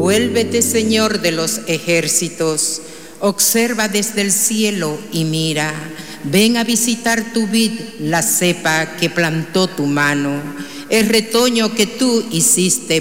Vuélvete, Señor de los ejércitos, observa desde el cielo y mira. Ven a visitar tu vid, la cepa que plantó tu mano, el retoño que tú hiciste